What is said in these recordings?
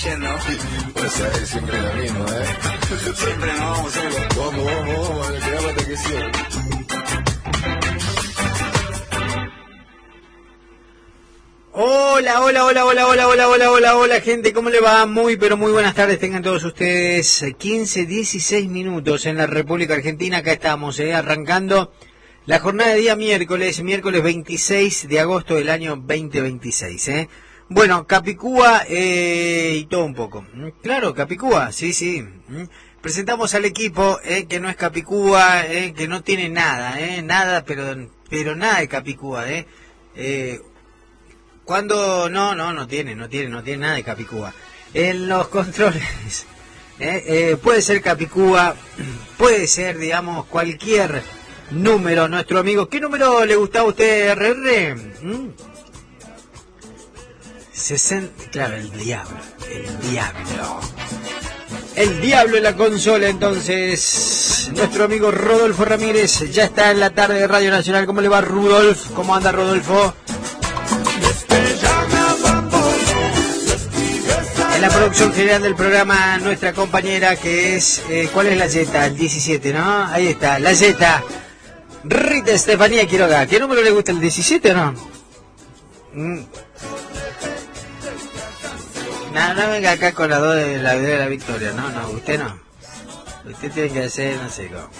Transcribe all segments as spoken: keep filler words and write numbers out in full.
¿no? Pues es siempre lo mismo, ¿eh? Siempre nos vamos solo. Vamos, vamos, vamos, quedamos hasta que cierre. Hola, hola, hola, hola, hola, hola, hola, hola, hola, gente, ¿cómo le va? Muy, pero muy buenas tardes, tengan todos ustedes. quince, dieciséis minutos en la República Argentina, acá estamos, eh, arrancando la jornada de día miércoles, miércoles veintiséis de agosto del año veinte veintiséis, eh. Bueno, Capicúa eh, y todo un poco. Claro, Capicúa, sí, sí. Presentamos al equipo, eh, que no es Capicúa, eh, que no tiene nada, eh, nada, pero, pero nada de Capicúa, eh. Eh, Cuando no, no, no tiene, no tiene, no tiene nada de Capicúa. En los controles, eh, eh, puede ser Capicúa, puede ser, digamos, cualquier número, nuestro amigo. ¿Qué número le gustaba a usted, R R? ¿Mm? sesenta, claro, el diablo, el diablo. El diablo en la consola, entonces. Nuestro amigo Rodolfo Ramírez ya está en la tarde de Radio Nacional. ¿Cómo le va, Rudolf? ¿Cómo anda, Rodolfo? En la producción general del programa, nuestra compañera que es, eh, ¿cuál es la Yeta? El diecisiete, ¿no? Ahí está, la Yeta. Rita Estefanía Quiroga. ¿Qué número le gusta, el diecisiete o no? Mm. No, no venga acá con la dos de la de la victoria, no, no, usted no. Usted tiene que hacer, no sé cómo.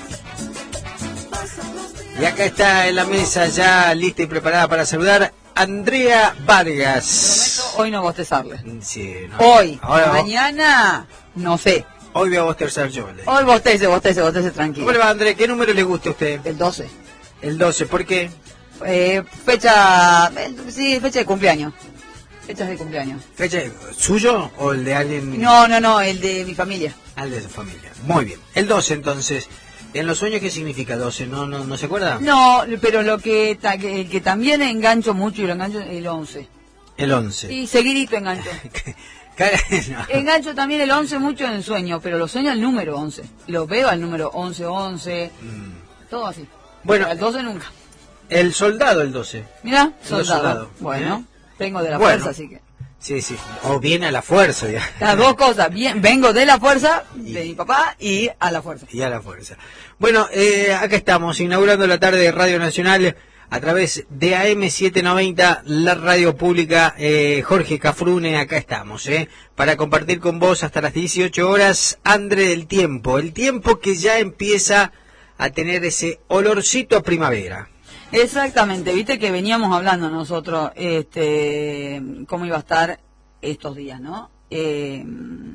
Y acá está en la mesa ya lista y preparada para saludar Andrea Vargas. Hoy no bostezarle. Sí, no. Hoy, Ahora, mañana, no sé. Hoy voy a bostezar yo. Le. Hoy bostece, bostece, bostece tranquilo. ¿Cómo le va, Andrea? ¿Qué número le gusta a usted? El doce. El doce, ¿por qué? Eh, fecha, eh, sí, fecha de cumpleaños. Fechas de cumpleaños. ¿Fecha suyo o el de alguien? No, no, no, el de mi familia. Al de su familia. Muy bien. El doce, entonces. ¿En los sueños qué significa doce? ¿No, no, no se acuerda? No, pero lo que, ta, que, que también engancho mucho y lo engancho el once. El once. Sí, seguidito engancho. No. Engancho también el once mucho en el sueño, pero lo sueño al número once. Lo veo al número once, once, mm. todo así. Bueno, al doce nunca. El soldado, el doce. Mira, soldado. soldado. Bueno, ¿eh? Vengo de la bueno, fuerza, así que... Sí, sí. O viene a la fuerza. Ya. Las dos cosas. Bien, vengo de la fuerza, de mi papá, y a la fuerza. Y a la fuerza. Bueno, eh, acá estamos, inaugurando la tarde de Radio Nacional a través de A M setecientos noventa, la radio pública. eh, Jorge Cafrune, acá estamos, eh, para compartir con vos hasta las dieciocho horas, Andre del tiempo. El tiempo que ya empieza a tener ese olorcito a primavera. Exactamente, viste que veníamos hablando nosotros, este, cómo iba a estar estos días, ¿no? Eh,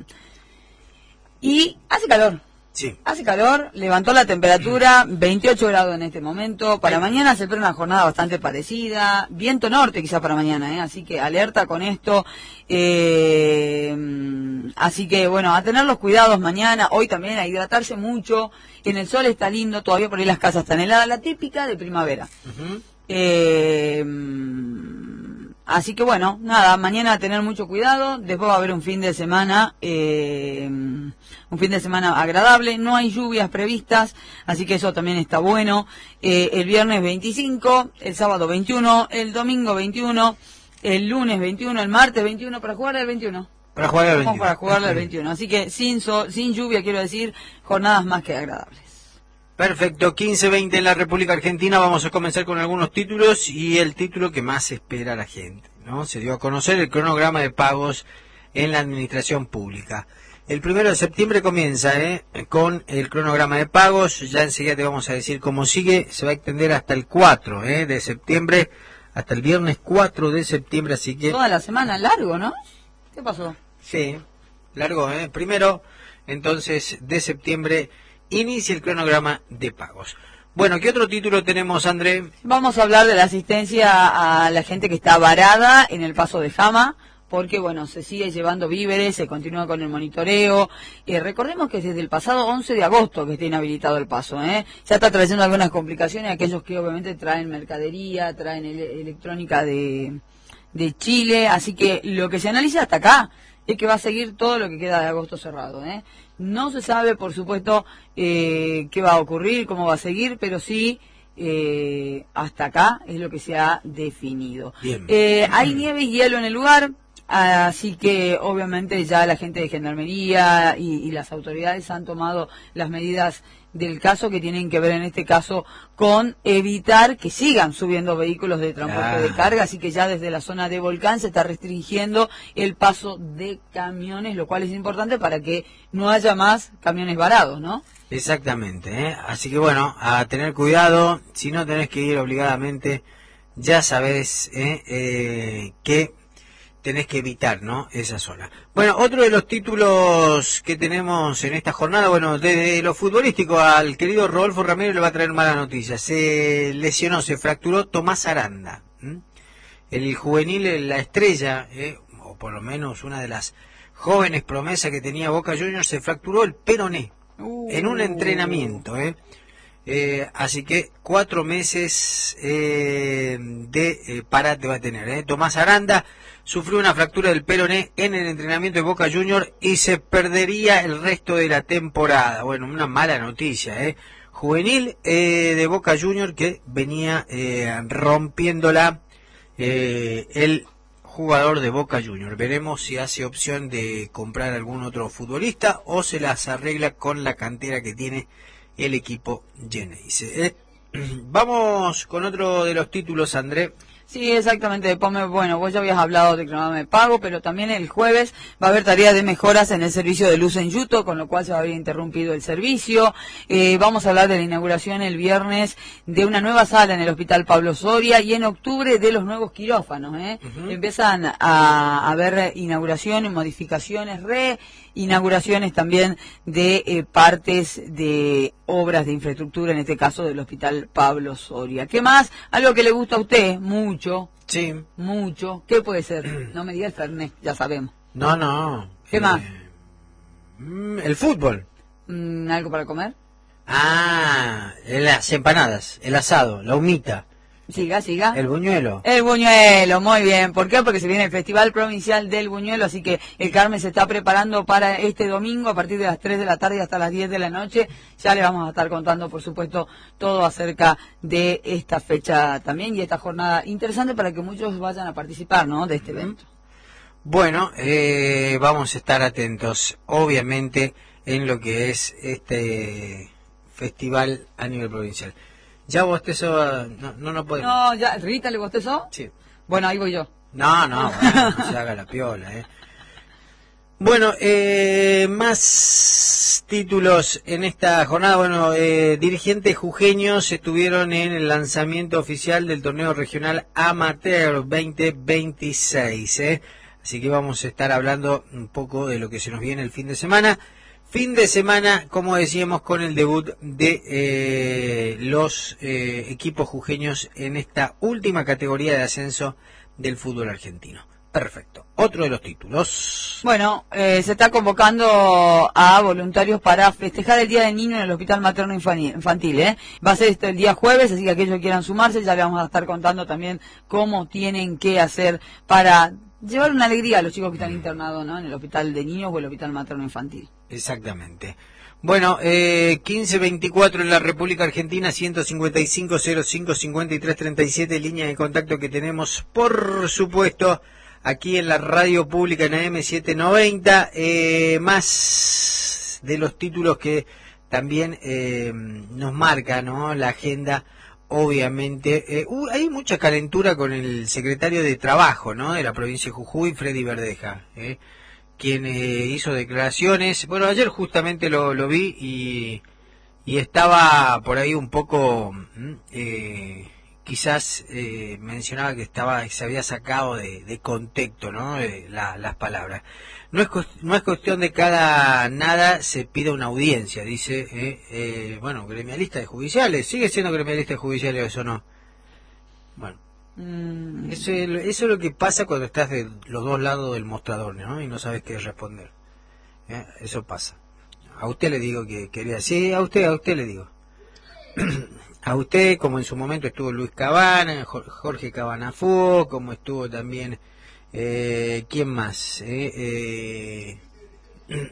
y hace calor. Sí. Hace calor, levantó la temperatura, veintiocho grados en este momento. Para mañana se espera una jornada bastante parecida. Viento norte quizá para mañana, ¿eh? Así que alerta con esto. Eh, así que bueno, a tener los cuidados mañana. Hoy también a hidratarse mucho. En el sol está lindo, todavía por ahí las casas están heladas. La típica de primavera. Uh-huh. Eh, así que bueno, nada, mañana a tener mucho cuidado. Después va a haber un fin de semana... Eh, un fin de semana agradable, no hay lluvias previstas, así que eso también está bueno. Eh, el viernes veinticinco, el sábado veintiuno, el domingo veintiuno, el lunes veintiuno, el martes veintiuno, para jugar el veintiuno. Para jugar el veintiuno. Vamos para jugar el veintiuno, así que sin, so, sin lluvia, quiero decir, jornadas más que agradables. Perfecto, quince veinte en la República Argentina. Vamos a comenzar con algunos títulos y el título que más espera la gente, ¿no? Se dio a conocer el cronograma de pagos en la administración pública. El primero de septiembre comienza ¿eh? con el cronograma de pagos. Ya enseguida te vamos a decir cómo sigue. Se va a extender hasta el cuatro ¿eh? de septiembre, hasta el viernes cuatro de septiembre. Así que toda la semana, largo, ¿no? ¿Qué pasó? Sí, largo. ¿eh? Primero, entonces, de septiembre inicia el cronograma de pagos. Bueno, ¿qué otro título tenemos, André? Vamos a hablar de la asistencia a la gente que está varada en el paso de Jama. Porque, bueno, se sigue llevando víveres, se continúa con el monitoreo. Eh, recordemos que desde el pasado once de agosto que está inhabilitado el paso, ¿eh? Ya está trayendo algunas complicaciones, aquellos que obviamente traen mercadería, traen ele- electrónica de, de Chile. Así que lo que se analiza hasta acá es que va a seguir todo lo que queda de agosto cerrado, ¿eh? No se sabe, por supuesto, eh, qué va a ocurrir, cómo va a seguir, pero sí... Eh, hasta acá es lo que se ha definido. Bien. Eh, hay nieve y hielo en el lugar. Así que obviamente ya la gente de Gendarmería y, y las autoridades han tomado las medidas del caso que tienen que ver en este caso con evitar que sigan subiendo vehículos de transporte ah. de carga, así que ya desde la zona de Volcán se está restringiendo el paso de camiones, lo cual es importante para que no haya más camiones varados, ¿no? Exactamente, ¿eh? Así que bueno, a tener cuidado, si no tenés que ir obligadamente, ya sabés ¿eh? Eh, que tenés que evitar, ¿no? Esa zona. Bueno, otro de los títulos que tenemos en esta jornada, bueno, desde lo futbolístico al querido Rodolfo Ramírez le va a traer mala noticia. Se lesionó, se fracturó Tomás Aranda, ¿m? el juvenil, la estrella, ¿eh? o por lo menos una de las jóvenes promesas que tenía Boca Juniors, se fracturó el peroné uh. en un entrenamiento, ¿eh? Eh, así que cuatro meses eh, de eh, parate va a tener. ¿eh? Tomás Aranda sufrió una fractura del peroné en el entrenamiento de Boca Juniors y se perdería el resto de la temporada. Bueno, una mala noticia. ¿eh? Juvenil eh, de Boca Juniors que venía eh, rompiéndola eh, el jugador de Boca Juniors. Veremos si hace opción de comprar algún otro futbolista o se las arregla con la cantera que tiene el equipo Geneise. ¿eh? Vamos con otro de los títulos, André. Sí, exactamente. Bueno, vos ya habías hablado de cronograma de pago, pero también el jueves va a haber tarea de mejoras en el servicio de luz en Yuto, con lo cual se va a haber interrumpido el servicio. Eh, vamos a hablar de la inauguración el viernes de una nueva sala en el Hospital Pablo Soria y en octubre de los nuevos quirófanos. ¿eh? Uh-huh. Empiezan a, a haber inauguraciones, modificaciones, reinauguraciones también de eh, partes de obras de infraestructura, en este caso del Hospital Pablo Soria. ¿Qué más? Algo que le gusta a usted, mucho. Sí. Mucho. ¿Qué puede ser? No me diga el Fernet, ya sabemos. No, no. ¿Qué eh, más? El fútbol. Mm, ¿Algo para comer? Ah, las empanadas, el asado, la humita. Siga, siga. El buñuelo. El buñuelo, muy bien. ¿Por qué? Porque se viene el Festival Provincial del Buñuelo, así que el Carmen se está preparando para este domingo a partir de las tres de la tarde hasta las diez de la noche. Ya le vamos a estar contando, por supuesto, todo acerca de esta fecha también y esta jornada interesante para que muchos vayan a participar, ¿no?, de este evento. Bueno, eh, vamos a estar atentos, obviamente, en lo que es este festival a nivel provincial. ¿Ya bostezó? No, no, no podemos. No, ya, ¿Rita le bostezó? Sí. Bueno, ahí voy yo. No, no, bueno, no se haga la piola, eh. Bueno, eh, más títulos en esta jornada. Bueno, eh, dirigentes jujeños estuvieron en el lanzamiento oficial del torneo regional Amateur veinte veintiséis, eh. Así que vamos a estar hablando un poco de lo que se nos viene el fin de semana. Fin de semana, como decíamos, con el debut de eh, los eh, equipos jujeños en esta última categoría de ascenso del fútbol argentino. Perfecto. Otro de los títulos. Bueno, eh, se está convocando a voluntarios para festejar el Día del Niño en el Hospital Materno Infantil. ¿eh? Va a ser esto el día jueves, así que aquellos que quieran sumarse, ya les vamos a estar contando también cómo tienen que hacer para llevar una alegría a los chicos que están internados, ¿no?, en el Hospital de Niños o el Hospital Materno Infantil. Exactamente. Bueno, eh, quince veinticuatro en la República Argentina, ciento cincuenta y cinco, cero cinco, cincuenta y tres, treinta y siete, línea de contacto que tenemos, por supuesto, aquí en la radio pública en A M setecientos noventa. Eh, más de los títulos que también eh, nos marca, ¿no?, la agenda. Obviamente, eh, uh, hay mucha calentura con el secretario de Trabajo, ¿no?, de la provincia de Jujuy, Freddy Verdeja, ¿eh? quien eh, hizo declaraciones. Bueno, ayer justamente lo, lo vi y, y estaba por ahí un poco, eh, quizás eh, mencionaba que estaba se había sacado de, de contexto, ¿no?, de la, las palabras. No es, no es cuestión de cada nada se pida una audiencia, dice, eh, eh, bueno, gremialista de judiciales, ¿sigue siendo gremialista de judiciales o no? Bueno, mm. eso, es, eso es lo que pasa cuando estás de los dos lados del mostrador, ¿no?, y no sabes qué responder. ¿Eh? Eso pasa. A usted le digo que quería, sí, a usted, a usted le digo. A usted, como en su momento estuvo Luis Cabana, Jorge Cabanafú, como estuvo también... Eh, ¿Quién más? Eh, eh,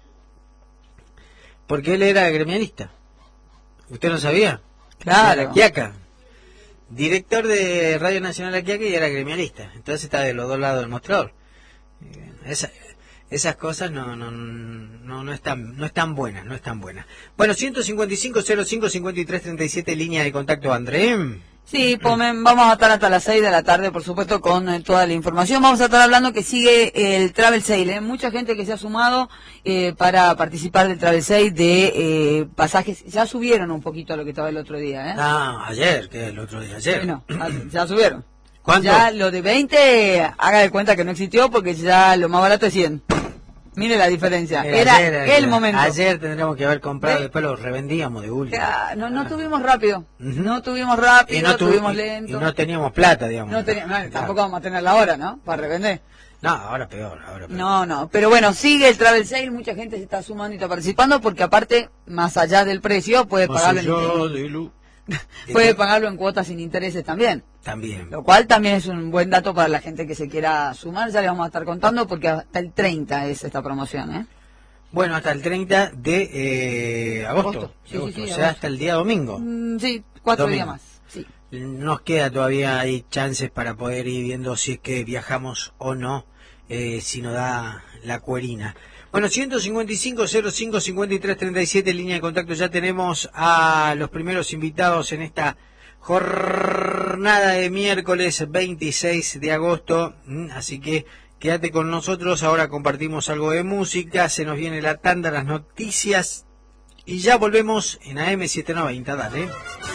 porque él era gremialista. ¿Usted no sabía? Claro. La Quiaca. Director de Radio Nacional La Quiaca y era gremialista. Entonces está de los dos lados del mostrador. Esa, esas cosas no no no no están no están buenas, no están buenas. Bueno, ciento cincuenta y cinco, cero cinco, cincuenta y tres, treinta y siete, línea de contacto, André. Sí, Pomen, vamos a estar hasta las seis de la tarde, por supuesto, con eh, toda la información. Vamos a estar hablando que sigue el Travel Sale, ¿eh? Mucha gente que se ha sumado eh, para participar del Travel Sale de eh, pasajes. Ya subieron un poquito a lo que estaba el otro día, ¿eh? Ah, ayer, que el otro día, ayer. Bueno, ya subieron. ¿Cuánto? Ya lo de veinte, haga de cuenta que no existió porque ya lo más barato es cien. Mire la diferencia. Eh, Era ayer, el ayer, momento. Ayer tendríamos que haber comprado, ¿Eh? después lo revendíamos de último. Ya, no, no tuvimos rápido. Ujú. No tuvimos rápido, Y no tuvi- tuvimos y- lento. Y no teníamos plata, digamos. No teníamos, no, Claro. tampoco vamos a tenerla ahora, ¿no? Para revender. No, ahora peor, ahora peor. No, no, pero bueno, sigue el Travel Sale, mucha gente se está sumando y está participando porque aparte, más allá del precio, puede Más pagarlo allá en, de lu- puede pagarlo en cuotas sin intereses también. También. Lo cual también es un buen dato para la gente que se quiera sumar, ya les vamos a estar contando porque hasta el treinta es esta promoción, ¿eh? Bueno, hasta el treinta de eh, agosto. Agosto, sí, de agosto, sí, sí, o sea, agosto. hasta el día domingo. Mm, sí, cuatro Domingo. días más, sí. Nos queda todavía hay chances para poder ir viendo si es que viajamos o no, eh, si nos da la cuerina. Bueno, ciento cincuenta y cinco, cero cinco, cincuenta y tres, treinta y siete, línea de contacto. Ya tenemos a los primeros invitados en esta jornada de miércoles veintiséis de agosto. Mm, Así que quédate con nosotros. Ahora compartimos algo de música. Se nos viene la tanda, las noticias. Y ya volvemos en A M setecientos noventa. Dale.